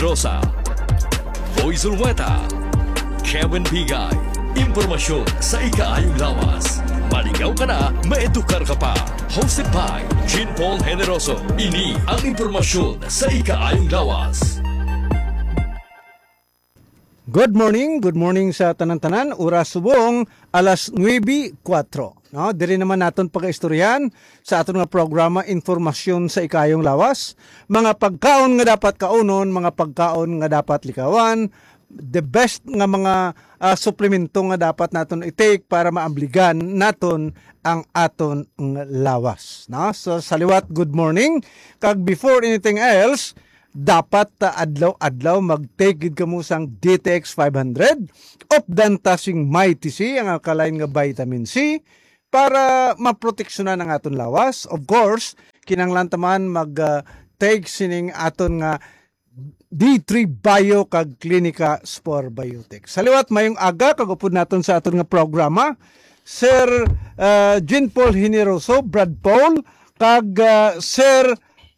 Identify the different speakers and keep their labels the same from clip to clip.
Speaker 1: Rosa, Boy Zulweta, Kevin Bigay. Impormasyon sa ikaayong lawas. Maligaw ka na, maedukar ka pa. Hosted by Jean Paul Generoso. Ini ang impormasyon sa ikaayong lawas.
Speaker 2: Good morning sa tanan-tanan. Oras subong alas 9:04. No, diri naman naton pagaistoryan sa aton nga programa Informasyon sa Ikayong Lawas. Mga pagkaon nga dapat kaunon, mga pagkaon nga dapat likawan, the best nga mga suplemento nga dapat naton i-take para maabligan naton ang aton nga lawas. No? So saliwat, good morning. Kag before anything else, dapat adlaw-adlaw mag-take gid kamo sang DTX 500 of dantasing Mighty C, ang alkaline nga vitamin C, para maproteksyonan ang aton lawas. Of course, kinanglan taman mag-take sining aton nga D3 Bio kag Clinica Spore Biotech. Saliwat mayong aga kag upod naton sa aton nga programa Sir Jean Paul Generoso, Brad Paul kag Sir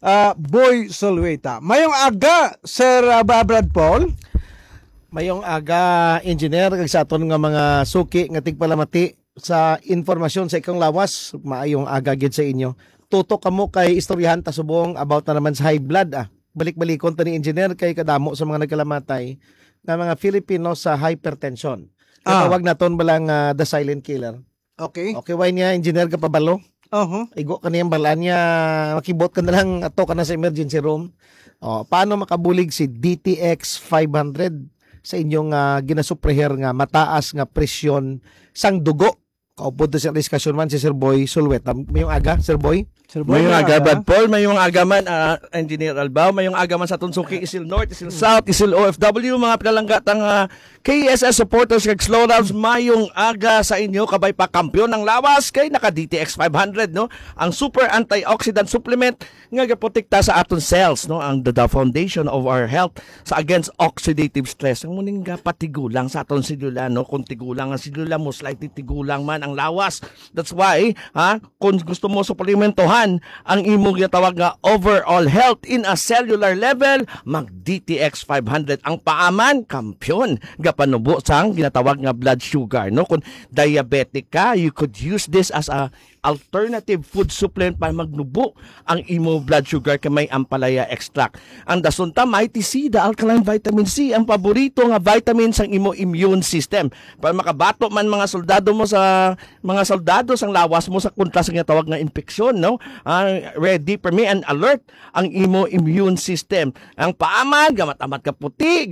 Speaker 2: Boy Zulweta. Mayong aga Sir Brad Paul.
Speaker 3: Mayong aga engineer kag sa aton nga mga suki nga tigpalamati sa informasyon sa ikong lawas. Maayong aga gid sa inyo. Tutok kamo kay istoryahan ta subong about na naman sa high blood. Balik-balikon ta ni engineer kay kadamo sa mga nagkalamatay na mga Filipino sa hypertension. Tawag naton balang the silent killer.
Speaker 2: Okay.
Speaker 3: Okay, why niya engineer ka pabalo? Igo ka niyang balaan niya, makibot ka na lang ato ka na sa emergency room. Paano makabulig si DTX 500 sa inyong ginasupreher nga mataas nga presyon sang dugo? Kaupod na sa diskusyon man si Sir Boy Zulweta. Mayong aga, Sir Boy?
Speaker 4: Mayong aga, Brad Paul. Mayong aga man, Engineer Albao. Mayong aga man sa Tunsuki, Isil North, Isil South, Isil OFW. Mga pinalanggatang KSS supporters kag slowdowns. Mayong aga sa inyo. Kabay pa kampiyon ng lawas kay naka DTX 500. No? Ang super antioxidant supplement nga gaprotekta sa aton cells. No? Ang the foundation of our health sa against oxidative stress. Ang muning patigulang sa aton silula. No? Kung tigulang ang silula mo, slightly tigulang man ang lawas. That's why, kung gusto mo suplementohan ang imong gitawag nga overall health in a cellular level, mag DTX 500 ang paaman kampiyon gapanubo sang ginatawag nga blood sugar. No, kung diabetic ka, you could use this as a alternative food supplement para magnubo ang imo blood sugar kay may ampalaya extract. Ang dasunta Mighty C, the alkaline vitamin C, ang paborito nga vitamin sang imo immune system para makabato man mga soldado mo sa mga soldado sang lawas mo sa kontra sa ginatawag nga infeksyon. No, ready for me and alert ang imo immune system. Ang paaman gamat-amat ka puti,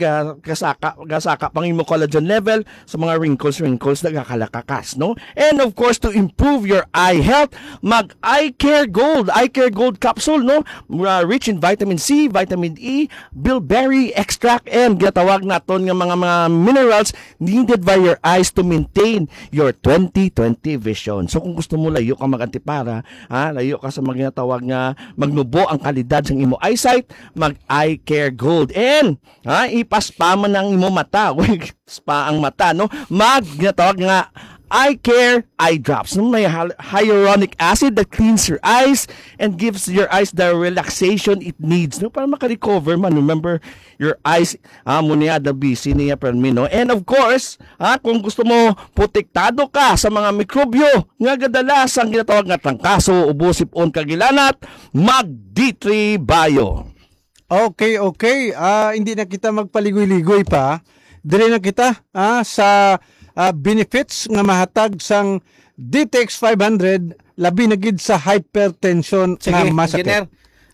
Speaker 4: gasaka pang imo collagen level sa mga wrinkles nagakalakakas. No, and of course to improve your eye health, mag Eye Care Gold capsule, no, rich in vitamin C, vitamin E, bilberry extract, and ginatawag naton nga mga minerals needed by your eyes to maintain your 20/20 vision. So kung gusto mo layo ka mag-antipara, layo ka sa mga ginatawag nga magnubo ang kalidad sa imo eyesight, mag Eye Care Gold. And ipaspa man ang imo mata, spa ang mata, no, mag ginatawag nga Eye Care Eye Drops. May hyaluronic acid that cleans your eyes and gives your eyes the relaxation it needs. No, para makarecover man. Remember, your eyes, muna the busy niya per me, no? And of course, kung gusto mo protektado ka sa mga mikrobyo nga gadalas ang ginatawag nga trangkaso, ubo, sipon, kagilanat, mag D3 Bio.
Speaker 2: Okay. Hindi na kita magpaligoy-ligoy pa. Dili na kita sa benefits nga mahatag sang DTX 500 labi na gid sa hypertension nga masakit.
Speaker 3: Engineer,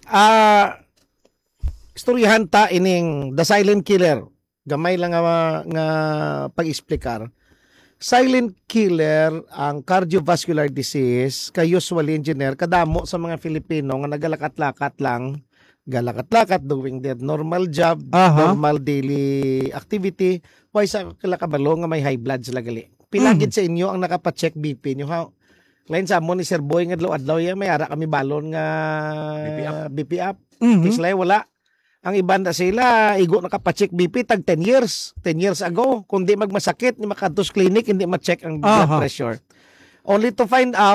Speaker 3: istoryahan ta ining the silent killer. Gamay lang nga pag-explikar. Silent killer ang cardiovascular disease kay usually engineer kadamo sa mga Filipino nga nagalakat-lakat lang, doing their normal job, normal daily activity, why sa kalakabalo nga may high blood sila gali. Pilagid sa inyo ang nakapacheck BP nyo, ha? Lain sa mo ni Sir Boy nga adlaw ya may ara kami balon nga BP up. Kislay wala. Ang iban na sila igo nakapacheck BP tag 10 years ago. Kung di magmasakit ni makatus clinic hindi ma-check ang blood pressure. Only to find out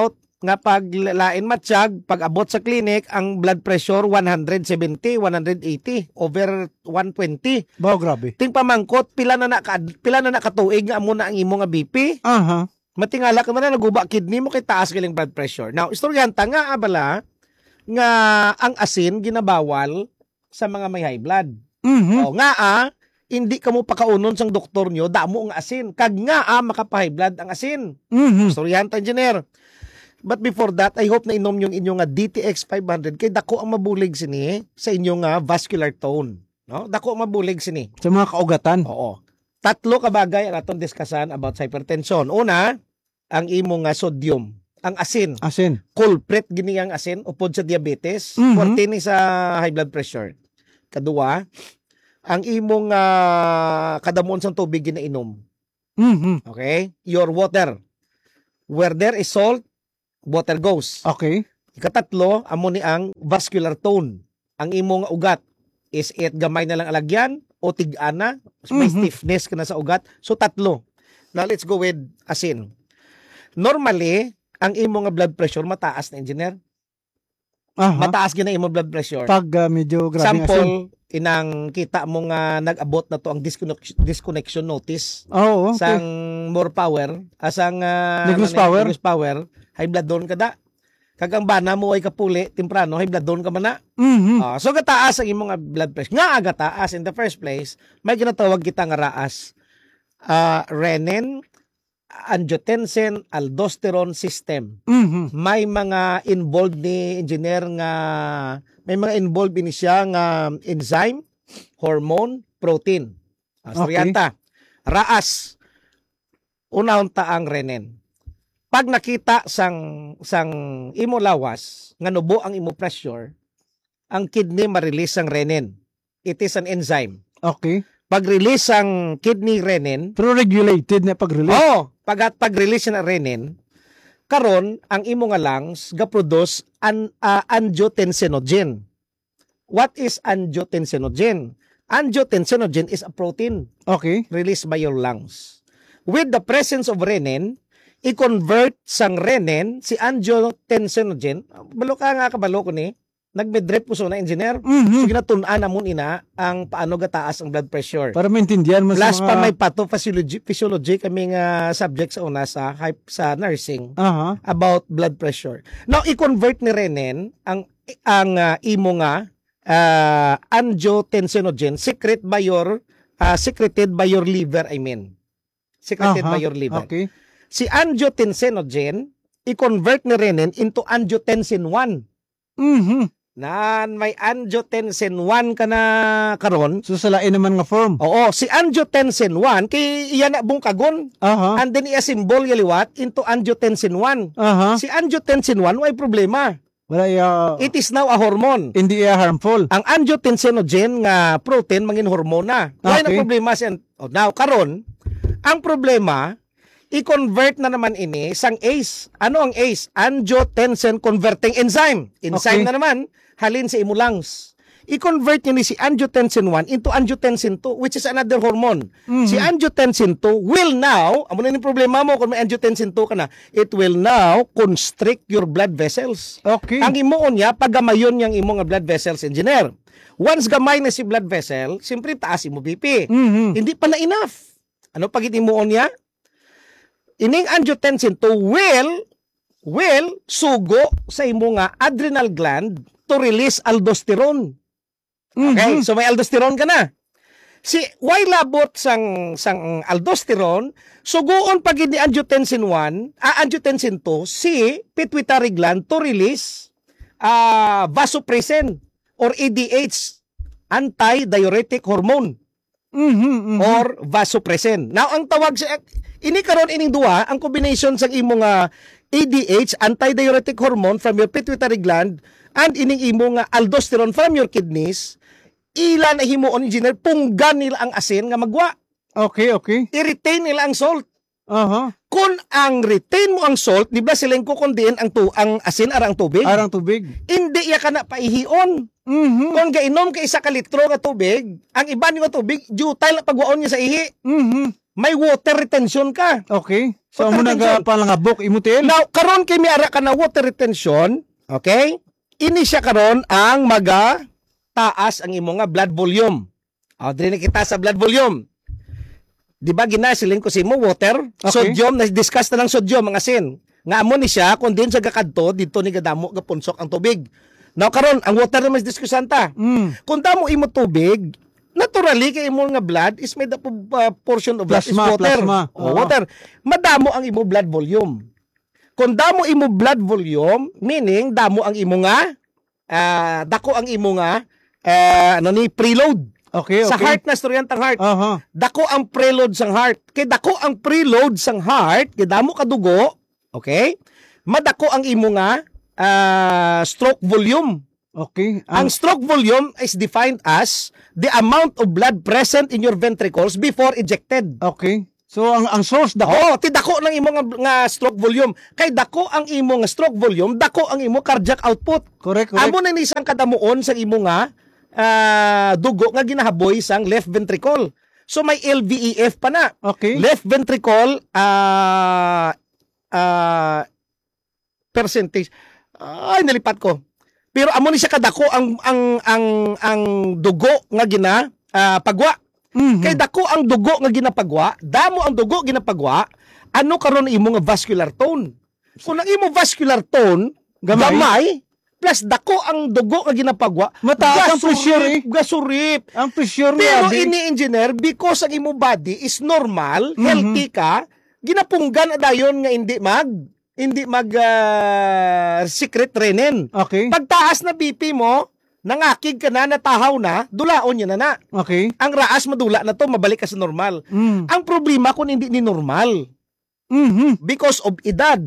Speaker 3: nga pag lain matsyag, pag abot sa clinic, ang blood pressure 170, 180, over 120.
Speaker 2: Bao, grabe.
Speaker 3: Ting pamangkot, pila na nakatuig nga amo na ang imo nga BP.
Speaker 2: Aha.
Speaker 3: Matingala ka man na naguba kidney mo kay taas galing blood pressure. Now, istoryanta nga abala nga ang asin ginabawal sa mga may high blood.
Speaker 2: Mhm.
Speaker 3: O nga hindi ka mo pakaunon sang doktor nyo, damo ang asin. Kag nga makapahay blood ang asin.
Speaker 2: Mhm.
Speaker 3: Istoryanta, engineer. But before that, I hope na inom yung inyong DTX 500 kay dako ang mabulig sini sa inyong vascular tone. No? Dako ang mabulig sini.
Speaker 2: Sa mga kaugatan.
Speaker 3: Oo. Tatlo ka bagay ang atong diskasan about sa hypertension. Una, ang imong sodium, ang asin.
Speaker 2: Asin.
Speaker 3: Culprit gini ang asin upod sa diabetes,
Speaker 2: Mhm.
Speaker 3: forte ni sa high blood pressure. Kadua, ang imong kadamon sang tubig ginainom.
Speaker 2: Mhm.
Speaker 3: Okay? Your water. Where there is salt, water goes.
Speaker 2: Okay.
Speaker 3: Ikatatlo, amo ni ang vascular tone. Ang imong ugat is it gamay na lang alagyan o tig-ana, may
Speaker 2: Mhm.
Speaker 3: stiffness ka na sa ugat. So tatlo. Now let's go with asin. Normally, ang imong blood pressure mataas na, engineer.
Speaker 2: Aha.
Speaker 3: Mataas gina imong blood pressure.
Speaker 2: Pag medyo grabe ang asin.
Speaker 3: Sample, inang kita mo nga nag-abot na to ang disconnection notice.
Speaker 2: Oo, okay.
Speaker 3: Sang more power, asang
Speaker 2: Negros power?
Speaker 3: Negros power, high blood doon ka da. Kagang bana mo ay kapuli, temprano, high blood doon ka man na.
Speaker 2: Mhm.
Speaker 3: So gataas ang imong blood pressure. Nga gataas in the first place, may ginatawag kita nga raas. Renin, angiotensin, aldosterone system.
Speaker 2: Mhm.
Speaker 3: May mga involved ni engineer nga may mga involved ni siya nga enzyme, hormone, protein. Storyanta. Raas. Unahon ta ang renin. Pag nakita sang imo lawas nga nubo ang imo pressure, ang kidney ma-release ang renin. It is an enzyme.
Speaker 2: Okay.
Speaker 3: Pag-release ang kidney renin,
Speaker 2: Pero regulated na pag-release.
Speaker 3: pag-release ng renin, karon ang imo nga lungs ga-produce angiotensinogen. What is angiotensinogen? Angiotensinogen is a protein
Speaker 2: Okay.
Speaker 3: released by your lungs. With the presence of renin, i-convert sang renin si angiotensinogen. Balo ka nga kabalo ko ni. Nagmedrep ko so na engineer.
Speaker 2: Mhm.
Speaker 3: So ginatun-an na mo ina ang paano gataas ang blood pressure.
Speaker 2: Para maintindihan mo
Speaker 3: Plus
Speaker 2: sa
Speaker 3: pa
Speaker 2: mga...
Speaker 3: may physiology kaming subject sa una sa nursing
Speaker 2: Aha.
Speaker 3: about blood pressure. Now i-convert ni renin ang imo nga angiotensinogen secreted by your liver, I mean. Secreted
Speaker 2: Aha.
Speaker 3: by your liver.
Speaker 2: Okay.
Speaker 3: Si angiotensinogen i-convert ni renin into angiotensin 1.
Speaker 2: Mhm.
Speaker 3: Nan may angiotensin 1 ka na karon.
Speaker 2: So sa lain naman nga form.
Speaker 3: Oo, si angiotensin 1 kay iya na bungkagon.
Speaker 2: Aha.
Speaker 3: And then iya symbol galiwat into angiotensin 1.
Speaker 2: Aha.
Speaker 3: Si angiotensin 1 way problema.
Speaker 2: Wala
Speaker 3: It is now a hormone.
Speaker 2: hindi harmful.
Speaker 3: Ang angiotensinogen nga protein mangin hormone na. Why na
Speaker 2: Okay.
Speaker 3: problema siya? Now karon, ang problema i-convert na naman ini sang ACE. Ano ang ACE? Angiotensin converting enzyme. Enzyme
Speaker 2: Okay.
Speaker 3: na naman halin sa imo lungs. I-convert niya ni si angiotensin 1 into angiotensin 2 which is another hormone.
Speaker 2: Mhm.
Speaker 3: Si angiotensin 2 will now, amo na ni problema mo kung may angiotensin 2 ka na, it will now constrict your blood vessels.
Speaker 2: Okay.
Speaker 3: Ang imuon niya, pagamayon niyang imo nga blood vessels, engineer. Once gamay na si blood vessel, simpre taas imo BP.
Speaker 2: Mhm.
Speaker 3: Hindi pa na enough. Ano pagit imuon niya? Ining angiotensin 2 will sugo sa imo nga adrenal gland to release aldosterone. Okay, so may aldosterone ka na. Si why labot sang aldosterone, suguon pagid ni angiotensin 2 si pituitary gland to release vasopressin or ADH, anti-diuretic hormone.
Speaker 2: Mhm.
Speaker 3: Or vasopressin. Now, ang tawag sa ini karon ining duha, ang combination sa imong ADH, anti-diuretic hormone from your pituitary gland and ining imong aldosterone from your kidneys, ila na himuon engineer punggan nila ang asin nga magwa.
Speaker 2: Okay, okay.
Speaker 3: I-retain nila ang salt.
Speaker 2: Aha.
Speaker 3: Kung ang retain mo ang salt, di ba silang kukundiin ang asin ara ang tubig?
Speaker 2: Arang tubig.
Speaker 3: Hindi iya ka na paihion.
Speaker 2: Mhm.
Speaker 3: Kung gainom ka 1 ka litro nga tubig, ang iba nga tubig, jutay na pagwaon niya sa ihi.
Speaker 2: Mhm.
Speaker 3: may water retention ka.
Speaker 2: Okay. So
Speaker 3: Water
Speaker 2: mo
Speaker 3: retention.
Speaker 2: palangabok imutil.
Speaker 3: Now, karon kay miara ka na water retention, okay? Ini siya karon ang maga taas ang imo nga blood volume. Dili na kita sa blood volume. Di ba ginasiling ko si mo water,
Speaker 2: Okay.
Speaker 3: sodium, na-discuss na lang sodium, mga asin. Nga amo ni siya, kung din sa gakadto, dito ni gadamo gapunsok ang tubig. Now karon ang water na mas diskusan ta. Kung damo imo tubig, naturally kay imo nga blood is made up of portion of that is
Speaker 2: Plasma,
Speaker 3: water.
Speaker 2: plasma. Oo.
Speaker 3: Water. Madamo ang imo blood volume. Kung damo imo blood volume, meaning damo ang imo nga dako ang imo nga preload.
Speaker 2: Okay, okay.
Speaker 3: Sa heart na storyan tang heart.
Speaker 2: Aha.
Speaker 3: Dako ang preload sang heart. Kay dako ang preload sang heart, kay damo ka dugo, okay? Madako ang imo nga stroke volume.
Speaker 2: Okay.
Speaker 3: Ang stroke volume is defined as the amount of blood present in your ventricles before ejected.
Speaker 2: Okay. So ang source dako.
Speaker 3: Ti dako ng imo nga stroke volume. Kay dako ang imo nga stroke volume, dako ang imo cardiac output.
Speaker 2: Correct.
Speaker 3: Amo na ni isang kadamuon sa imo nga dugo nga ginahaboy sang left ventricle. So may LVEF pa na.
Speaker 2: Okay.
Speaker 3: Left ventricle percentage. Ay nalipat ko. Pero amo ni siya kadako ang dugo nga pagwa. Kay dako ang dugo nga ginapagwa, damo ang dugo ginapagwa, ano karon imo nga vascular tone? Kung ang imo vascular tone gamay plus dako ang dugo nga ginapagwa,
Speaker 2: Mataas ang pressure,
Speaker 3: gasurip.
Speaker 2: Ang pressure
Speaker 3: Pero
Speaker 2: grabe.
Speaker 3: ini engineer because ang imo body is normal, healthy ka, ginapunggan na dayon nga hindi mag secret renin.
Speaker 2: Okay.
Speaker 3: Pagtaas na BP mo, nangakig ka na, natahaw na, dulaon niya na.
Speaker 2: Okay.
Speaker 3: Ang raas madula na to, mabalik ka sa normal. Ang problema kung hindi ni normal. Because of edad,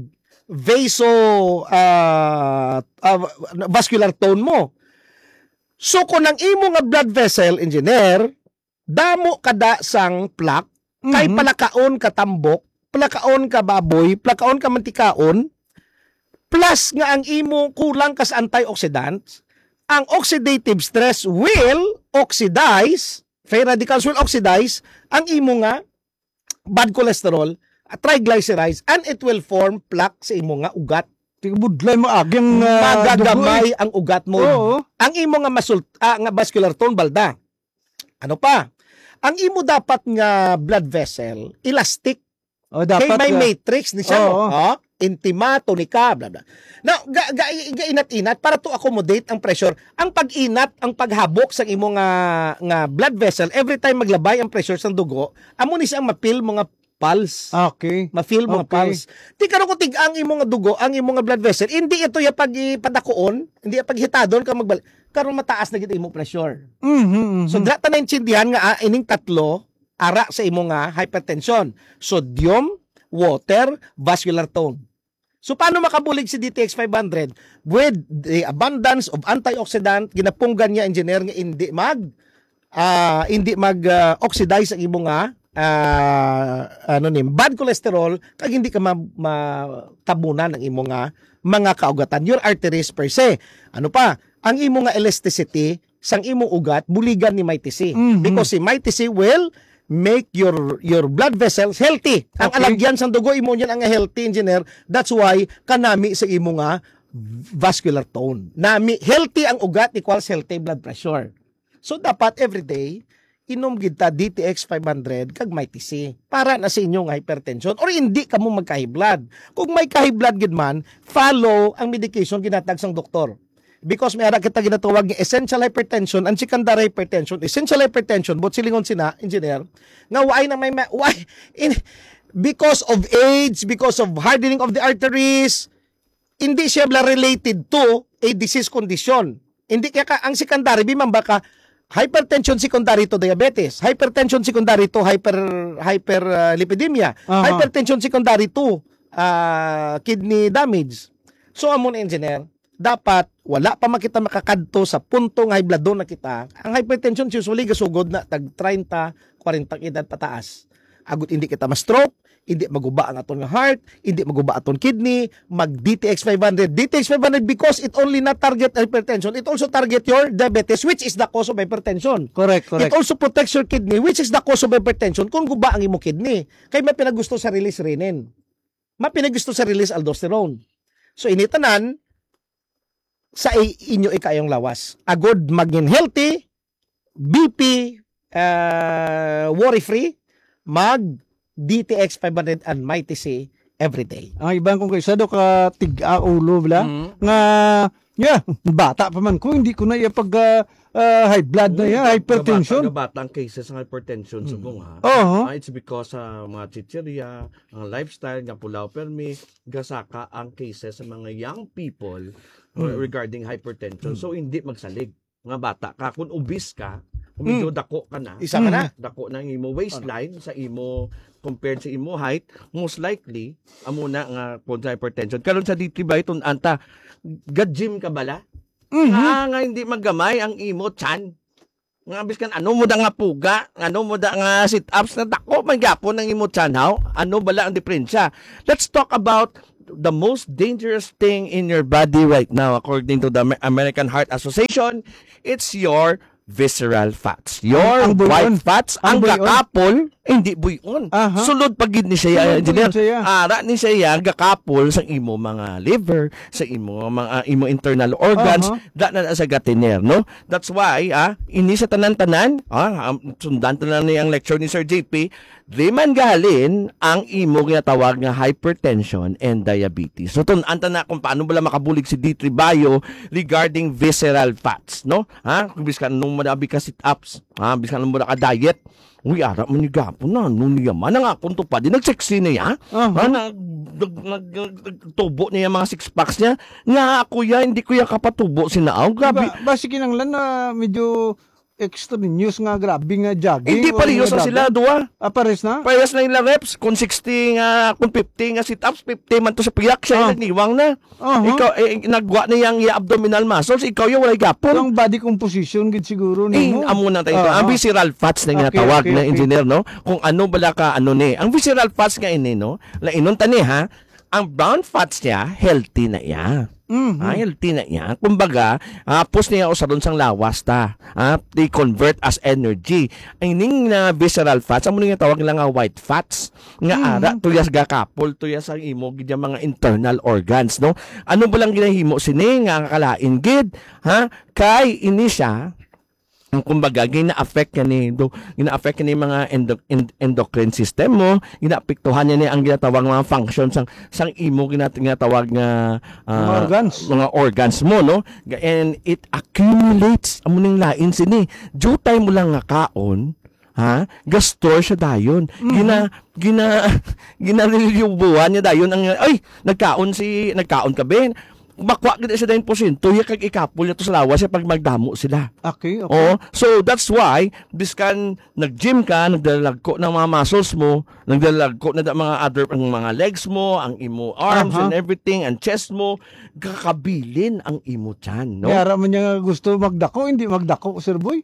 Speaker 3: vascular tone mo. So kung ang imo nga blood vessel engineer, damo kada sang plaque, kay palakaon ka tambok, palakaon ka baboy, palakaon ka mantikaon, plus nga ang imo kulang ka sa antioxidants, ang oxidative stress will oxidize, free radicals will oxidize ang imo nga bad cholesterol, triglycerides, and it will form plaque sa imo nga ugat.
Speaker 2: Tigabudlay mo agyang
Speaker 3: Magagamay ang ugat mo.
Speaker 2: Oo.
Speaker 3: Ang imo nga nga vascular tone balda. Ano pa? Ang imo dapat nga blood vessel elastic.
Speaker 2: O
Speaker 3: Kay
Speaker 2: dapat
Speaker 3: may matrix ni siya.
Speaker 2: Oo.
Speaker 3: Intima, tonica, bla bla. Now, inat-inat para to accommodate ang pressure. Ang pag-inat, ang paghabok sa imo nga blood vessel, every time maglabay ang pressure sa dugo, amo ni siyang mapil mga pulse.
Speaker 2: Okay.
Speaker 3: Ma-feel mga
Speaker 2: Okay.
Speaker 3: pulse. Di karon ko tig-ang imo nga dugo, ang imo nga blood vessel, hindi ito ya pagipadakoon, hindi ya paghitadon ka magbalik. Karon mataas na gid imo pressure. So data na intindihan nga ining tatlo ara sa imo nga hypertension. Sodium, water, vascular tone. So paano makabulig si DTX 500 with the abundance of antioxidant ginapunggan niya engineer nga hindi mag oxidize ang imo nga bad cholesterol kag hindi ka matabunan ang imo nga mga kaugatan, your arteries per se. Ano pa? Ang imo nga elasticity sang imong ugat buligan ni MyTC because si MyTC will make your blood vessels healthy. Ang
Speaker 2: Okay.
Speaker 3: alagyan sang dugo imo niyan ang healthy engineer. That's why kanami sa imo nga vascular tone. Nami healthy ang ugat equals healthy blood pressure. So dapat every day inom gid ta DTX 500 kag MyTC para na sa inyong hypertension or hindi ka mo magka-high blood. Kung may ka-high blood gid man, follow ang medication ginatag sang doktor. Because may ara kita ginatawag nga essential hypertension and secondary hypertension. Essential hypertension, but silingon sina, engineer, nga why na because of age, because of hardening of the arteries, hindi siya related to a disease condition. Hindi kaya ang secondary, bimamba ka, hypertension secondary to diabetes, hypertension secondary to hyperlipidemia,
Speaker 2: Aha.
Speaker 3: hypertension secondary to kidney damage. So amon engineer, dapat wala pa makita makakadto sa punto nga high blood na kita. Ang hypertension usually gasugod na tag 30, 40 edad pataas. Agot hindi kita ma-stroke, hindi maguba ang aton nga heart, hindi maguba aton kidney, mag DTX 500. DTX 500 because it only not target hypertension, it also target your diabetes, which is the cause of hypertension.
Speaker 2: Correct.
Speaker 3: It also protects your kidney, which is the cause of hypertension kung guba ang imo kidney. Kay may pinagusto sa release renin. May pinagusto sa release aldosterone. So initanan sa inyo ikayong lawas. Agod maging healthy, BP, worry-free, mag DTX 500 and Mighty C every day.
Speaker 2: Ang ibang kung kaisa do ka tiga ulo bla nga bata pa man ko hindi ko na pag high blood na hypertension.
Speaker 4: Batang cases ng hypertension subong ha. It's because sa mga chichirya, ang lifestyle nga pulaw permi, gasaka ang cases sa mga young people regarding hypertension. So hindi magsalig nga bata ka kung obese ka, kung medyo dako ka na.
Speaker 3: Isa ka na.
Speaker 4: Dako na ang imo waistline sa imo compared sa imo height, most likely amo na nga kung sa hypertension. Karon sa D3 ba itong anta, gym ka bala? Nga hindi maggamay ang imo chan. Nga biskan ano mo da nga puga, ano mo da nga sit-ups na dako man gyapon ang imo chan haw. Ano bala ang diferensya? Let's talk about the most dangerous thing in your body right now according to the American Heart Association. It's your visceral fats. Your white fats, ang gakapol, hindi buyon. Sulod pagid ni siya, engineer. Ara ni siya gakapol sa imo mga liver, sa imo mga imo internal organs, da na sa gatiner, no? That's why ini sa tanan-tanan, sundan tanan ni ang lecture ni Sir JP, di man gahalin ang imo ginatawag nga hypertension and diabetes. So tun-anta na kung paano bala makabulig si D3 Bio regarding visceral fats, no? Biskan nung madabi ka sit-ups, biskan nung madabi ka diet, uy, ara man ni gapon na, nung niya man, ang akong pa din, nagseksi niya, nagtubo niya mga six-packs niya, nga ako ya, hindi ko ya kapatubo sinaaw, grabe.
Speaker 2: Basi kinanglan na medyo extra news nga, grabe nga jogging.
Speaker 4: Hindi parehas na sila, duwa.
Speaker 2: Pares na?
Speaker 4: Parehas na yung reps, kung 60 nga, kung 50 nga sit-ups, 50 man to sa piyak, siya nagniwang na. Ikaw, nagwa na yung abdominal muscles, ikaw yung walay gapon.
Speaker 2: So, ang body composition, gid siguro nimo.
Speaker 4: Amo na tayo. Ang visceral fats na nga tawag na engineer, no? Kung ano bala ka, ano ni. Ang visceral fats nga ini, no? Lainon tani ha, ang brown fats niya, healthy na iya. Healthy na yan. Kumbaga, pus niya usaron sang lawas ta. They convert as energy. Ang ining na visceral fats, amo nga tawag lang nga white fats. Nga ara, tuyas gakapol, tuyas ang imo, gid mga internal organs, no? Ano ba lang ginahimo sini nga kalain gid? Kay ini siya, kumbaga gina-affect gina-affect ni mga endocrine system mo, gina-apektuhan niya ang ginatawag mga functions sang imo ginatawag nga mga organs mo, no? And it accumulates amo ning lain sini. Jutay mo lang nga kaon, gastor siya dayon. Ginarelyubuhan niya dayon ang nagkaon ka ben. Makwa gid sa 10%, ya kag ikapol na to sa lawas pag magdamo sila.
Speaker 2: Okay.
Speaker 4: So that's why biskan nag-gym ka, nagdalagko ng mga muscles mo, nagdalagko na mga other ang mga legs mo, ang imo arms and everything, and chest mo, kakabilin ang imo tiyan, no?
Speaker 2: Kaya man niya gusto magdako, hindi magdako, Sir Boy.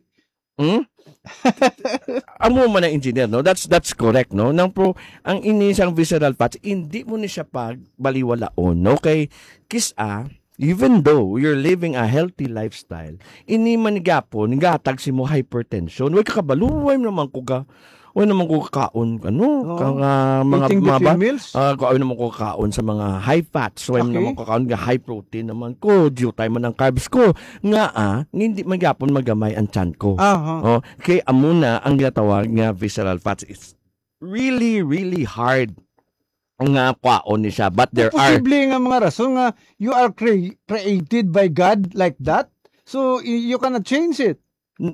Speaker 4: Amo man ang engineer, no? That's correct, no? Ang inisang visceral fats, hindi mo ni siya pagbaliwalaon, no? Kay even though you're living a healthy lifestyle, ini man gapon gatag si mo hypertension. Way kakabaluway naman ko kakaon mga
Speaker 2: meals.
Speaker 4: Kaon naman ko kakaon sa mga high fats. Way naman ko kakaon nga high protein naman ko. Due time man ang carbs ko. Nga hindi man gapon magamay ang tiyan ko. Kay amo na ang ginatawag nga visceral fats is really really hard nga kwaon ni siya, but there are
Speaker 2: posible nga mga rason nga you are created by God like that, so you cannot change it.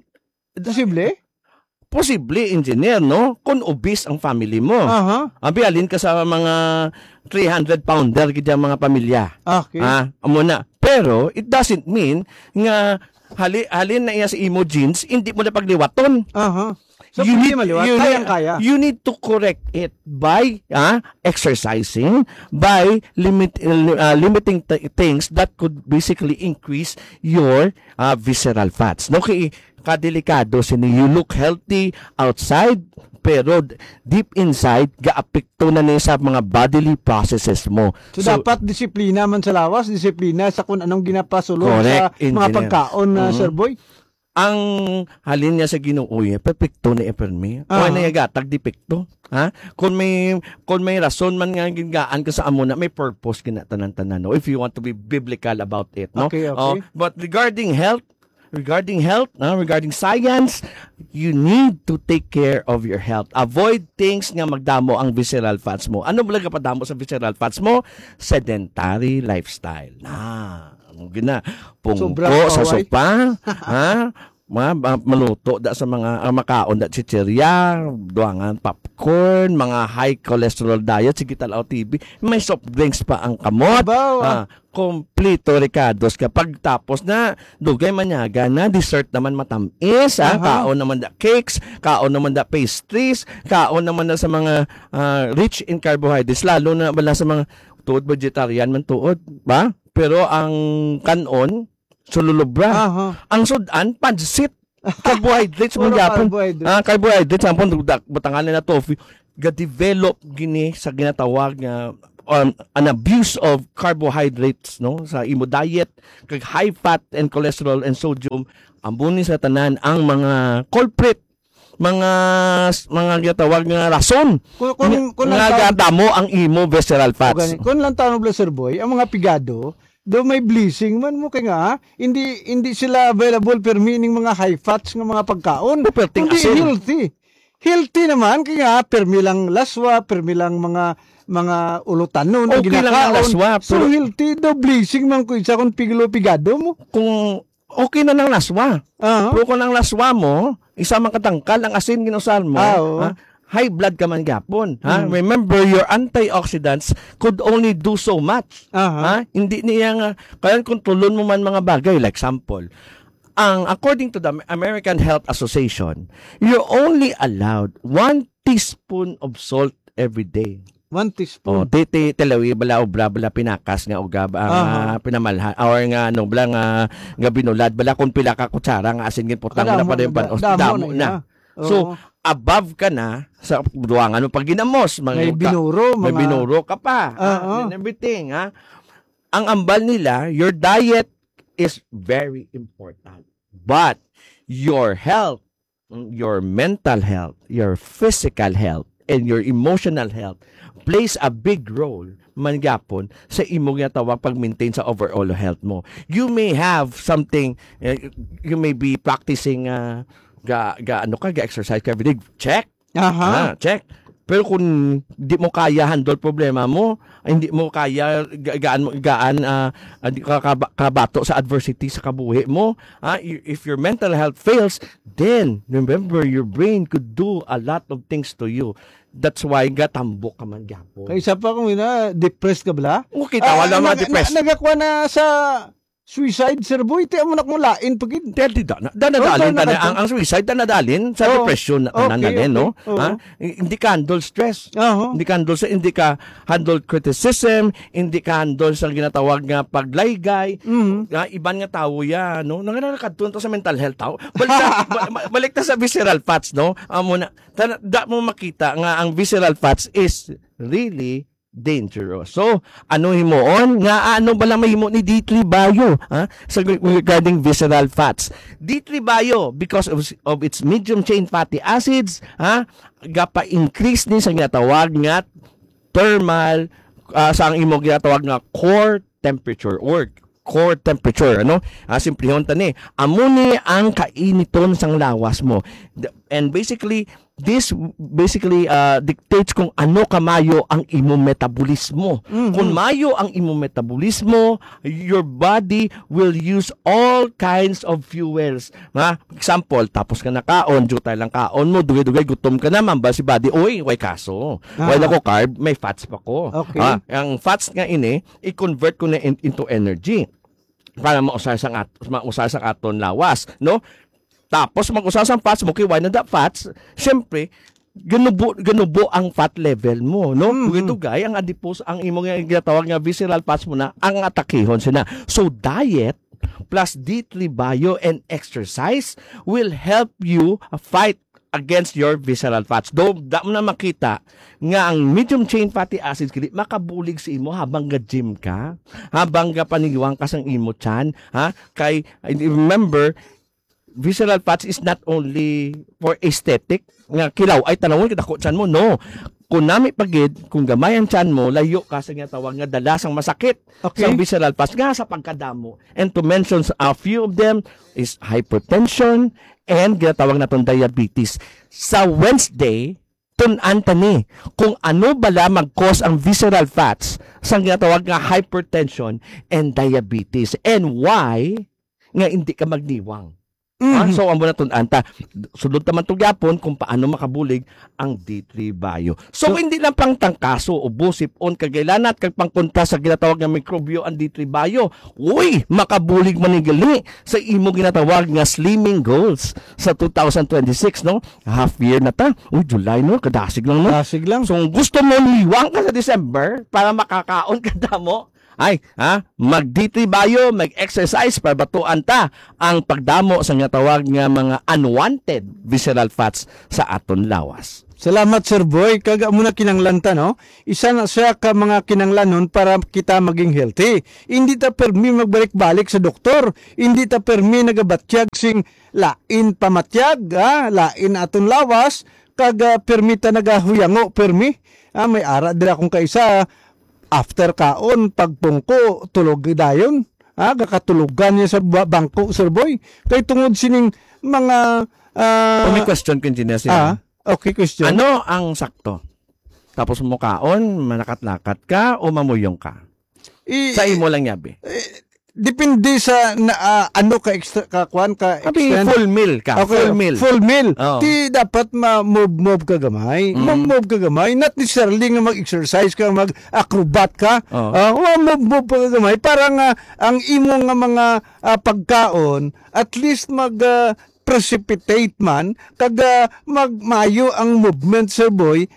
Speaker 2: Posible,
Speaker 4: engineer, no? Kung obese ang family mo, alin ka sa mga 300 pounder gid mga pamilya. Amo na. Pero it doesn't mean nga halin na iya sa imo genes, hindi mo na pagliwaton.
Speaker 2: So,
Speaker 4: you need to correct it by exercising, by limiting things that could basically increase your visceral fats. No, kay kadelikado sini. You look healthy outside, pero deep inside, gaapekto na niya sa mga bodily processes mo.
Speaker 2: So, dapat disiplina man sa lawas, disiplina sa kung anong ginapasulong sa
Speaker 4: Correct,
Speaker 2: mga
Speaker 4: engineer.
Speaker 2: pagkaon na Sir Boy.
Speaker 4: Ang halin niya sa Ginoo niya, perfecto na epermi. O na yagatag depekto. Ha? Kung may rason man nga gingaan ka sa amo na, may purpose kinatanan-tanan. No? If you want to be biblical about it. No?
Speaker 2: Okay.
Speaker 4: But regarding health, regarding science, you need to take care of your health. Avoid things nga magdamo ang visceral fats mo. Ano ba padamo sa visceral fats mo? Sedentary lifestyle. Gina, pungko sa sopa, ha? Maluto da sa mga makaon da chichirya, duangan popcorn, mga high cholesterol diet, sige talaw TV, may soft drinks pa ang kamot. Kompleto Ricardos kapag tapos na dugay manyaga na dessert naman matamis, kaon naman da cakes, kaon naman da pastries, kaon naman da sa mga rich in carbohydrates, lalo na bala sa mga tuod vegetarian man tuod, ba? Pero ang kanon sululubra. Ang sudan pansit. Carbohydrates mo gyapon. Carbohydrates sampon butangan na tofu ga-develop gini sa ginatawag nga an abuse of carbohydrates no sa imo diet kag high fat and cholesterol and sodium ambuni sa tanan ang mga culprit mga ginatawag nga rason kung damo ang imo visceral fats.
Speaker 2: Kung lang tanong bla Sir Boy, ang mga pigado do may blessing man mo kay nga hindi sila available per meaning mga high fats nga mga pagkaon kundi healthy naman kay nga permi lang laswa permi lang mga ulutan nun
Speaker 4: okay lang ang laswa
Speaker 2: so healthy do blessing man ko isa kung pigado mo
Speaker 4: kung okay na ng laswa pero kung ang laswa mo isa man katangkal ang asin ginusal mo high blood ka man gapon. Remember, your antioxidants could only do so much. Hindi niya nga, kaya kung tulon mo man mga bagay, like example, according to the American Health Association, you're only allowed 1 teaspoon of salt every day.
Speaker 2: 1 teaspoon.
Speaker 4: Tilawi bala obra bala pinakas nga uga pinamalhan or nga bala nga binulad bala kung pila ka kutsara nga asin gin putang na pa din panos damo na. So above ka na sa duwangan mo pag ginamos
Speaker 2: may binuro
Speaker 4: ka pa and everything ang ambal nila your diet is very important but your health, your mental health, your physical health and your emotional health plays a big role mangyapon sa imo nga tawag pag-maintain sa overall health mo. You may have something you may be practicing ga-exercise ka every day. Check. Check. Pero kung hindi mo kaya handle problema mo, hindi mo kaya kabato sa adversity sa kabuhi mo, if your mental health fails, then remember your brain could do a lot of things to you. That's why gatambok ka man gyapon.
Speaker 2: Kaysa pa kung depressed ka bala?
Speaker 4: Okay, wala mga depressed.
Speaker 2: Nagakuha na sa suicide, Sir Boy, ti amo nak mo lain pagid.
Speaker 4: Danadalin ang suicide danadalin sa depression nanalin no. Hindi ka handle stress. Hindi ka handle criticism, hindi ka handle sa ginatawag nga paglaygay. Iban nga tawo ya no. Nanganakadto sa mental health tawo. Balik ta sa visceral fats no. Amo na da mo makita nga ang visceral fats is really dangerous. So, ano himoon? Nga ano ba lang mahimo ni D3 Bio sa regarding visceral fats? D3 Bio, because of its medium chain fatty acids, gapa-increase ni sa ginatawag nga thermal, sa ang imo ginatawag nga core temperature simplihon tani amuni ang kainiton sang lawas mo and basically this dictates kung ano kamayo ang imo metabolismo. Kung mayo ang imo metabolismo, your body will use all kinds of fuels. Example, tapos ka na kaon, jutay lang kaon mo, dugay-dugay gutom ka naman ba si body, oy, way kaso. Wala ko carb, may fats pa ko.
Speaker 2: Okay.
Speaker 4: Ang fats nga ini, i-convert ko na into energy para mausay sa aton lawas, no? Tapos mag-usas ang fats mo, kay why na that fats, syempre, ganubo ang fat level mo, no? Dugay ang adipose, ang imo nga ginatawag nga visceral fats mo na, ang atakihon sina. So, diet plus D3 Bio and exercise will help you fight against your visceral fats. Do da mo na makita nga ang medium chain fatty acids kini makabulig sa imo habang ga-gym ka, habang ga panigiwang ka sang imo chan, ha? Kay remember, visceral fats is not only for aesthetic nga kilaw ay tanawon kita ko chan mo, no. Kung nami pagid, kung gamay ang tiyan mo, layo ka sa nga tawag nga dalasang masakit sa visceral fats nga sa pagkadamo. And to mention a few of them is hypertension and ginatawag naton diabetes. Sa Wednesday, tunan tani kung ano bala mag-cause ang visceral fats sa ginatawag nga hypertension and diabetes and why nga hindi ka magniwang. So, ang muna anta, sulod naman ito yapon kung paano makabulig ang D3 Bio. So, hindi lang pang tangkaso o busip-on kagailanat kag pangkontra sa ginatawag nga mikrobyo ang D3 Bio. Uy, makabulig manigali sa imo ginatawag nga slimming goals sa 2026, no? Half year na ta. Uy, July, no? Kadasig lang, no?
Speaker 2: Kasig lang.
Speaker 4: So, kung gusto mo liwang ka sa December para makakaon ka damo, ay, mag D3 Bio, mag-exercise para batuan ta ang pagdamo sa nga tawag nga mga unwanted visceral fats sa aton lawas.
Speaker 2: Salamat, Sir Boy. Kaga muna kinanglan ta, no? Isa na siya ka mga kinanglanon para kita maging healthy. Hindi ta permi magbalik-balik sa doktor. Hindi ta permi nagabatyag sing lain pamatyag, lain aton lawas. Kaga permi ta nagahuyango, permi. May ara dila kung kaisa, after kaon, pagpungko, tulog dayon. Kakatulugan niya sa bangko, Sir Boy. Kay tungod sining mga...
Speaker 4: May question ko engineer siya.
Speaker 2: Okay, question.
Speaker 4: Ano ang sakto? Tapos mo kaon, manakat-nakat ka o mamuyong ka? Sa imo lang yabi.
Speaker 2: Depende sa ano ka extra ka kuan ka extend.
Speaker 4: Full meal ka.
Speaker 2: Okay, full meal.
Speaker 4: Oh.
Speaker 2: Ti dapat move ka gamay. Move ka gamay. Not necessarily nga mag-exercise ka, mag-acrobat ka. Move ka gamay. Parang ang imo nga mga pagkaon, at least precipitate man, kada magmayo ang movement, Sir Boy,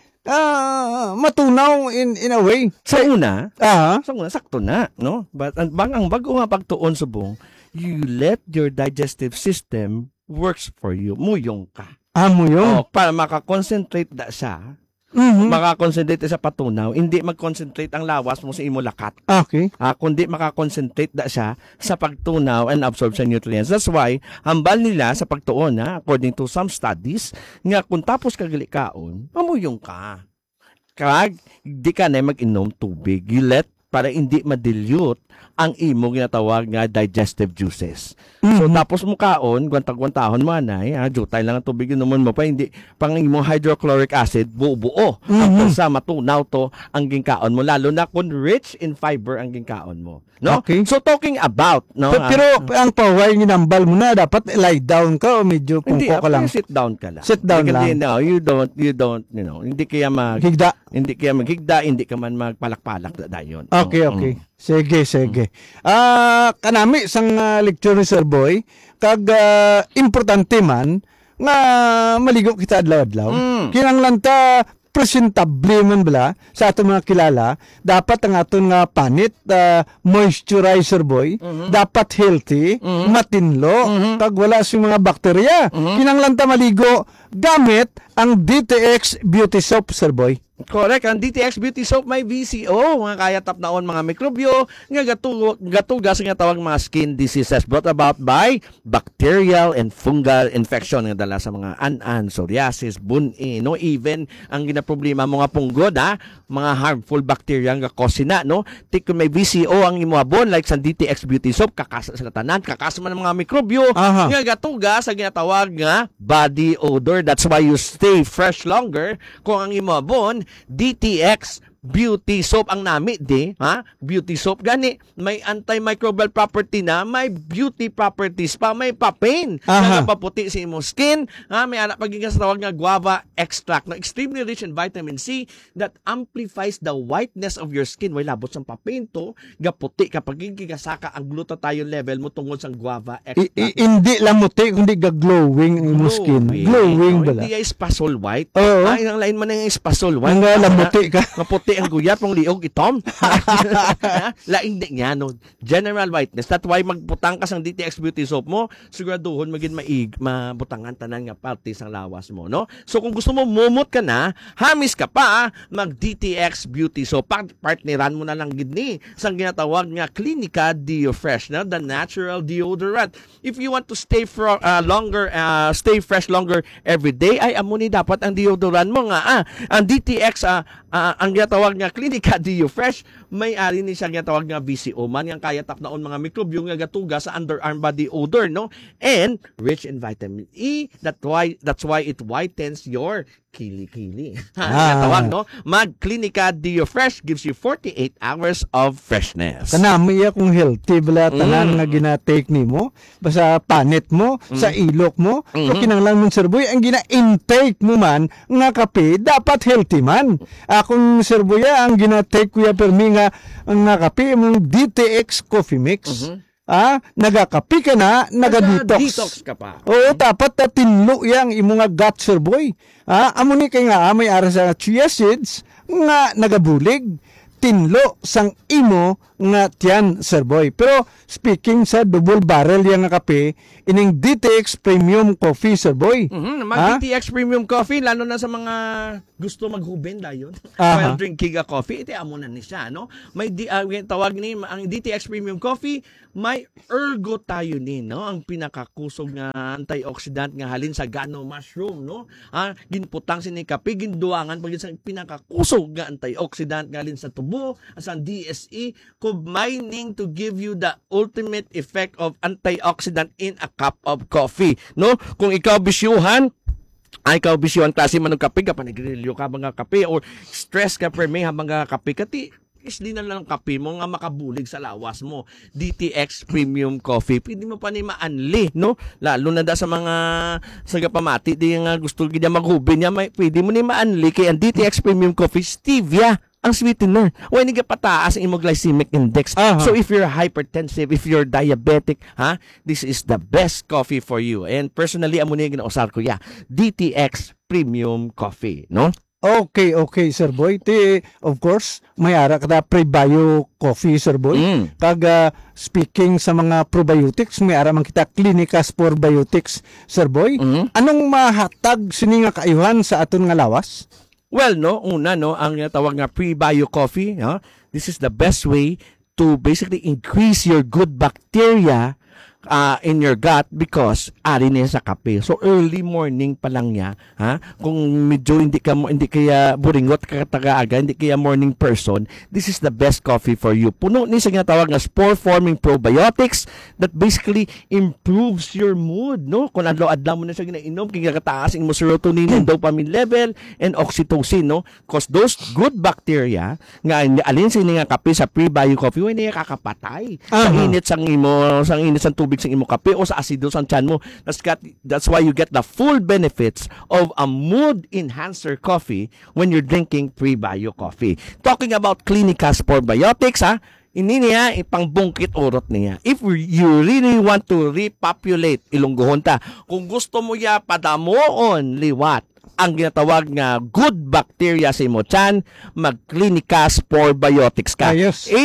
Speaker 2: matunaw in a way.
Speaker 4: Sa una, sakto na, no? But ang bago nga pagtuon subong, you let your digestive system works for you. Muyong ka.
Speaker 2: Muyong?
Speaker 4: Para makakonsentrate da siya. Makakonsentrate sa patunaw, hindi mag-concentrate ang lawas mo sa imo lakat.
Speaker 2: Okay.
Speaker 4: Kundi makakonsentrate da siya sa pagtunaw and absorb sa nutrients. That's why, hambal nila sa pagtuon, according to some studies, nga kung tapos kagalikaon, mamuyong ka. Kag, di ka na mag-inom tubig. You let para hindi ma-dilute ang imo ginatawag nga digestive juices. So tapos mo kaon, gwantag-gwantahon mo anay, jutay lang ang tubig inuman mo pa, hindi pang imo hydrochloric acid buo-buo. Sa matunaw to ang gingkaon mo, lalo na kung rich in fiber ang gingkaon mo. No?
Speaker 2: Okay.
Speaker 4: So talking about, no?
Speaker 2: Pero ang paway ginambal mo na, dapat lie down ka o medyo pungko ka lang.
Speaker 4: Sit down ka lang.
Speaker 2: Sit down lang.
Speaker 4: No, you don't, hindi kaya
Speaker 2: Higda.
Speaker 4: Hindi kaya maghigda, hindi ka man magpalak-palak dayon.
Speaker 2: Okay. Sige. Kanami sang lecture ni Sir Boy, kag importante man nga maligo kita adlaw-adlaw. Kinanglan ta presentable man bala sa aton mga kilala, dapat ang aton nga panit moisturizer, Boy, dapat healthy, matinlo, kag wala si mga bakterya. Kinanglan ta maligo gamit ang DTX Beauty Soap, Sir Boy.
Speaker 4: Correct. Ang DTX Beauty Soap may VCO, mga kaya tapnaon mga mikrobyo, nga gatugas nga tawag mga skin diseases brought about by bacterial and fungal infection nga dala sa mga anan, psoriasis, buni, no? Even ang ginaproblema mga punggod, mga harmful bacteria nga kosina, no? Tik kung may VCO ang imuabon, like sa DTX Beauty Soap, kakasa sa tanan, kakasa man ang mga mikrobyo, nga gatugas ang ginatawag nga body odor. That's why you stay fresh longer kung ang imuabon DTX Beauty Soap ang nami beauty soap gani may antimicrobial property na, may beauty properties pa, may papain na paputi sa imong skin, may anak pagiging sa tawag nga guava extract na extremely rich in vitamin C that amplifies the whiteness of your skin. Way labot sang papain to gaputi kapag gigasaka ang glutathione level mo tungod sa guava extract.
Speaker 2: Hindi lang muti kundi glowing ang imong skin. Glowing bala.
Speaker 4: Hindi ay spasol white.
Speaker 2: Oo.
Speaker 4: Ang lain man ng spasol white.
Speaker 2: Ang lamuti ka.
Speaker 4: Maputi puti ang guyat mong liog itom. Laing di niya, no? General whiteness. That's why magputang ka sang DTX Beauty Soap mo, siguraduhon maging mabutangan tanan nga parte sang lawas mo, no? So kung gusto mo mumot ka na, hamis ka pa, mag DTX Beauty Soap. Partneran mo na lang gidni sang ginatawag nga Clinica Deo Fresh, no? The natural deodorant. If you want to stay stay fresh longer every day, ay amo ni dapat ang deodorant mo nga. Ang DTX ang ginatawag nga Clinica Deo Fresh, may ari ni siya ginatawag nga BCO man yang kaya tapnaon mga mikrobyo nga gatuga sa underarm body odor, no? And rich in vitamin E. That's why it whitens your kili-kili. Tawag, no? Mag Clinica Deo Fresh gives you 48 hours of freshness.
Speaker 2: Kanami akong healthy bala tanan nga gina-take nimo basta panit mo sa ilok mo. So kinahanglan mo Sir Boy ang gina-intake mo man nga kape dapat healthy man. Akong Sir Boy ang gina-take kuya permi nga kape mong DTX coffee mix. Nagakapi ka na, naga-detox.
Speaker 4: Detox ka pa.
Speaker 2: Oo, dapat na tinlo yang imo nga gut, Sir Boy. Amo ni kay nga may ara sa chia seeds nga nagabulig. Tinlo sang imo nga tiyan, Sir Boy. Pero speaking sa double barrel yang nga kape, ining DTX Premium Coffee, Sir Boy.
Speaker 4: Mag DTX Premium Coffee, lalo na sa mga gusto maghuben dayon. While drinking a coffee, iti amo na ni siya, no? May tawag ni ang DTX Premium Coffee, may ergotayonin, no? Ang pinakakusog nga antioxidant nga halin sa gano mushroom, no? Ginputang sini kape, ginduangan pag sa pinakakusog nga antioxidant nga halin sa tubo, sa DSE, combining to give you the ultimate effect of antioxidant in a cup of coffee, no? Kung ikaw bisyuhan klase man ng kape ka, panigrilyo ka mga kape, or stress ka per may mga kape, kati isli na lang kape mo nga makabulig sa lawas mo. DTX Premium Coffee, pwede mo pa ni maanli, no? Lalo na da sa mga sagapamati, di nga gusto gina maghubin niya, pwede mo ni maanli kay ang DTX Premium Coffee, stevia ang sweetener. When nga pataas ang imong glycemic index. So if you're hypertensive, if you're diabetic, this is the best coffee for you. And personally, amo ni ginausar ko DTX Premium Coffee, no?
Speaker 2: Okay, Sir Boy. Of course, may ara kada prebio coffee, Sir Boy. Speaking sa mga probiotics, may ara man kita Clinica Spore Biotics, Sir Boy. Anong mahatag sini nga kaayuhan sa aton nga lawas?
Speaker 4: Well, no, una, no, ang tawag nga prebio coffee, this is the best way to basically increase your good bacteria in your gut because ari niya sa kape. So early morning pa lang niya, kung medyo hindi kaya buringot ka tagaaga, hindi kaya morning person, this is the best coffee for you. Puno ni sa ginatawag nga spore forming probiotics that basically improves your mood, no? Kung adlaw-adlaw mo na siya ginainom, kaya kataas ang serotonin and dopamine level and oxytocin, no? Because those good bacteria nga alin sa nga kape sa prebio coffee, hindi niya kakapatay sa init sang tubig sa imo kape o sa asido sa tiyan mo. That's why you get the full benefits of a mood enhancer coffee when you're drinking prebio coffee. Talking about Clinica Spore Biotics, ini niya ipangbungkit urot niya. If you really want to repopulate ilunggohon ta, kung gusto mo ya padamoon liwat ang ginatawag nga good bacteria sa imo tiyan, mag-Clinica Spore Biotics ka.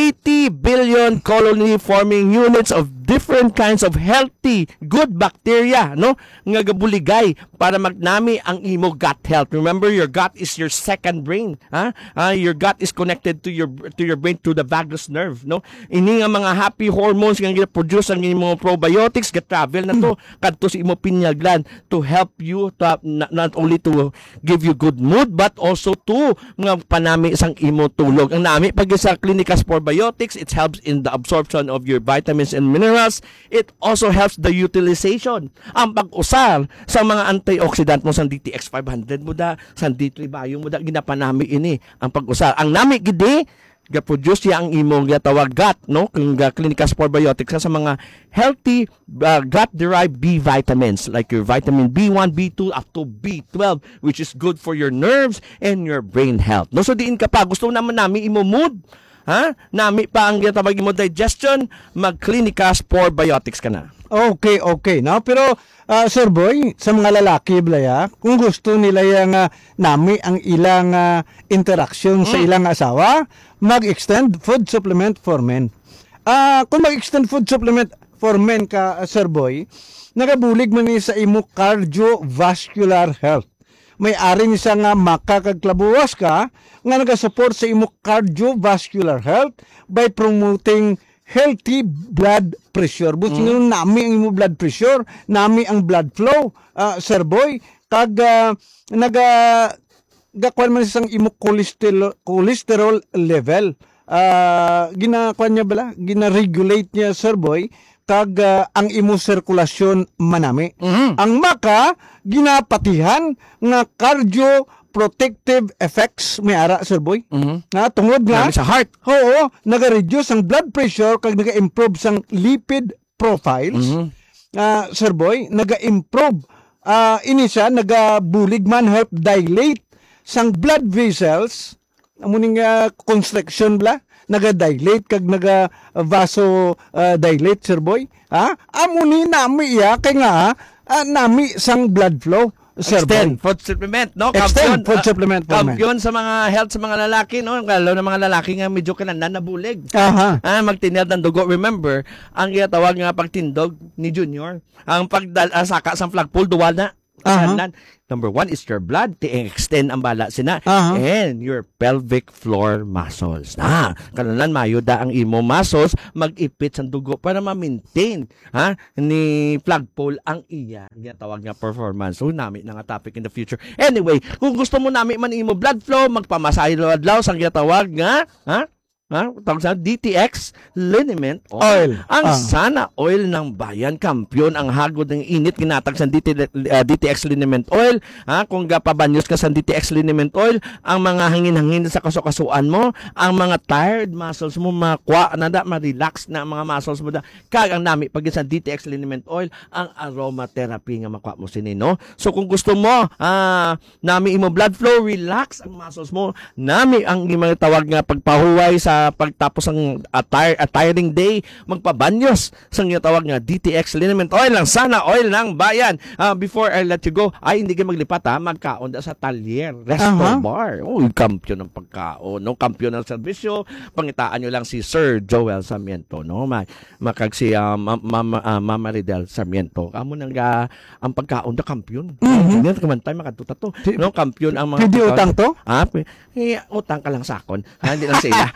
Speaker 4: 80 billion colony forming units of different kinds of healthy good bacteria, no, nga gabuligay para magnami ang imo gut health. Remember, your gut is your second brain. Your gut is connected to your brain through the vagus nerve, no? Ini nga mga happy hormones nga gina-produce ang imo probiotics ga-travel na to kadto sa imo pineal gland to help you to, not only to give you good mood but also to nga panami isang imo tulog. Ang nami pag sa Clinica Spore Biotics, it helps in the absorption of your vitamins and minerals. It also helps the utilization, ang pag-usar sa mga antioxidant mo sa DTX 500 mo da, sa D3 Bio mo da, ginapanami ini ang pag-usar. Ang nami gidi ga-produce ya ang imong gatawag gut, no? Kung Clinica Spore Biotics sa mga healthy gut-derived B vitamins like your vitamin B1, B2 up to B12, which is good for your nerves and your brain health. No, so diin ka pa gusto naman nami imo mood nami pa ang tawag mo digestion, mag-Clinicas Probiotics ka na.
Speaker 2: Okay. No? Pero, Sir Boy, sa mga lalaki, Blaya, kung gusto nila yung nami ang ilang interaction sa ilang asawa, mag-extend food supplement for men. Kung mag-extend food supplement for men ka, Sir Boy, nagabulig man ni sa imo cardiovascular health. May-ari ni sa nga makakagklabuwas ka nga nagasupport sa imo cardiovascular health by promoting healthy blood pressure. Buti nami ang imo blood pressure, nami ang blood flow, Sir Boy, kag gakuan man isang imo cholesterol level. Ginakuan niya bala, gina-regulate niya, Sir Boy, kag ang imo sirkulasyon manami. Ang maka ginapatihan nga cardio protective effects may ara, Sir Boy. Na tungod nga
Speaker 4: sa heart.
Speaker 2: Oo, naga-reduce ang blood pressure kag naga-improve sang lipid profiles. Sir Boy, naga-improve ini siya naga-bulig man help dilate sang blood vessels amuning constriction bla naga-dilate kag naga-vaso dilate, Sir Boy. Amuni nami iya kay nga nami sang blood flow, Sir
Speaker 4: Extend
Speaker 2: Boy.
Speaker 4: food supplement, no?
Speaker 2: Extend food supplement for men.
Speaker 4: Kampiyon sa mga health sa mga lalaki, no? Lalo na mga lalaki nga medyo nabulig.
Speaker 2: Aha.
Speaker 4: Magtinad ng dugo. Remember, ang tawag nga pagtindog ni Junior, ang saka sa flagpole, duwal na. Number 1 is your blood, extend ang bala sina, and your pelvic floor muscles. Kanalan mayuda ang imo muscles mag-ipit sa dugo para ma-maintain ni flagpole ang iya tawag nga performance. So nami na nga topic in the future. Anyway, kung gusto mo nami man imo blood flow, magpamasahe adlaw sang tawag nga tawag sa DTX liniment oil. Ang sana oil ng bayan, kampiyon ang hagod ng init ginatag sa DTX liniment oil. Kung gapabanyos ka sa DTX liniment oil, ang mga hangin-hangin sa kasukasuan mo, ang mga tired muscles mo makwa na ma-relax na ang mga muscles mo kag ang nami pag sa DTX liniment oil, ang aromatherapy nga makwa mo sinino. So kung gusto mo nami imo blood flow, relax ang muscles mo, nami ang mga tawag nga pagpahuway sa pagtapos ng tiring day, magpabanyos sa tawag nga DTX liniment oil lang sana oil ng bayan. Before I let you go, hindi ka maglipat magkaon sa Talyer Resto Bar. Kampiyon ng pagkaon, no? Kampiyon ng serbisyo. Pangitaan nyo lang si Sir Joel Sarmiento, no? Makag si Mama Ridel Sarmiento. Amo nang ang pagkaon da kampiyon. Hindi kamantay makatuta to. No, kampiyon ang mga
Speaker 2: Pwede utang to?
Speaker 4: Utang ka lang sakon. Hindi lang sila.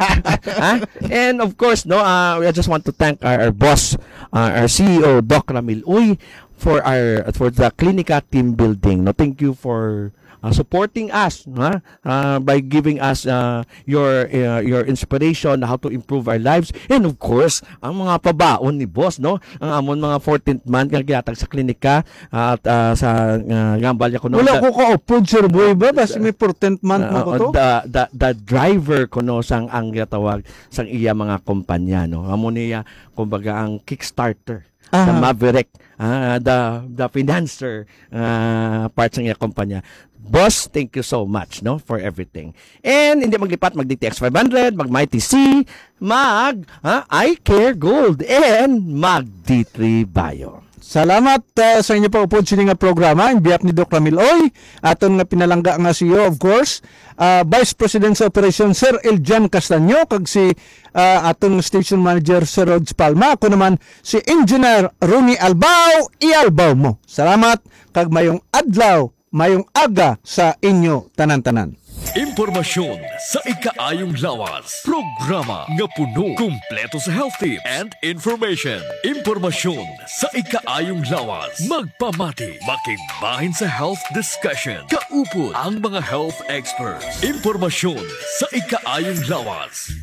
Speaker 4: And of course, no, I just want to thank our boss, our CEO Doc Ramil Uy for the Clinica team building. No, thank you for supporting us by giving us your inspiration how to improve our lives, and of course ang mga pabaon ni boss, no, ang amon mga 14th month nga gihatag sa klinika at sa Gambalya ko no.
Speaker 2: Wala ko ka-upload, Sir Boy ba? Basta may 14th month mo ko to?
Speaker 4: The driver ko no sang ang tawag sang iya mga kumpanya, no. Amon niya kumbaga ang Kickstarter, the Maverick, the financer parts ng iya kumpanya. Boss, thank you so much, no, for everything. And hindi maglipat, mag-DTX 500, mag-MyTC, I-Care Gold, and mag-D3 Bio.
Speaker 2: Salamat sa inyo pa upod sini nga programa in behalf ni Doc Ramil Oy, aton nga pinalangga nga CEO, of course, Vice President sa Operation Sir Eljan Castaño, kag si aton Station Manager Sir Rods Palma, ako naman si Engineer Ronnie Albao, ialbaw mo. Salamat kag mayong adlaw, mayong aga sa inyo tanan-tanan.
Speaker 1: Impormasyon sa ikaayong lawas. Programa nga puno, kumpleto sa health tips and information. Impormasyon sa ikaayong lawas. Magpamati, makigbahin sa health discussion. Kaupod ang mga health experts. Impormasyon sa ikaayong lawas.